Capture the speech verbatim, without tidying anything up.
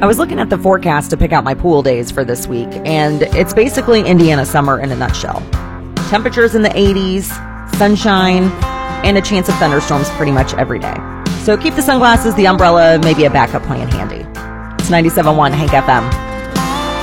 I was looking at the forecast to pick out my pool days for this week, and it's basically Indiana summer in a nutshell. Temperatures in the eighties, sunshine, and a chance of thunderstorms pretty much every day. So keep the sunglasses, the umbrella, maybe a backup plan handy. It's ninety-seven point one Hank F M.